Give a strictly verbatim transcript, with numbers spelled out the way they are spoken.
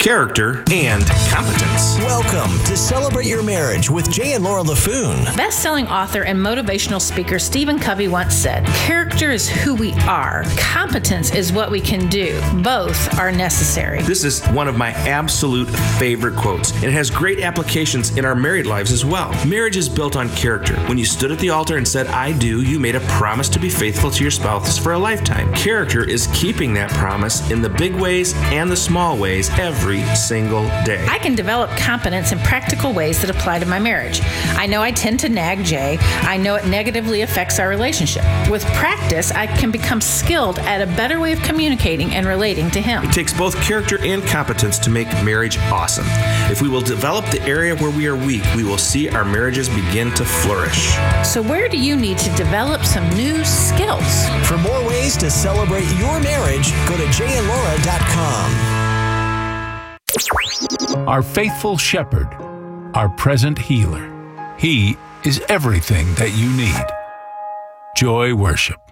character, and competence. Welcome to Celebrate Your Marriage with Jay and Laura LaFoon. Best-selling author and motivational speaker Stephen Covey once said, "Character is who we are. Competence is what we can do. Both are necessary." This is one of my absolute favorite quotes, and it has great applications in our married lives as well. Marriage is built on character. When you stood at the altar and said, "I do," you made a promise to be faithful to your spouse for a lifetime. Character is keeping that promise in the big ways and the small ways every single day. I can develop competence in practical ways that apply to my marriage. I know I tend to nag Jay. I know it negatively affects our relationship. With practice, I can become skilled at a better way of communicating and relating to him. It takes both character and competence to make marriage awesome. If we will develop the area where we are weak, we will see our marriages begin to flourish. So where do you need to develop some new skills? For more ways to celebrate your marriage, go to jay and laura dot com. Our faithful shepherd, our present healer. He is everything that you need. Joy Worship.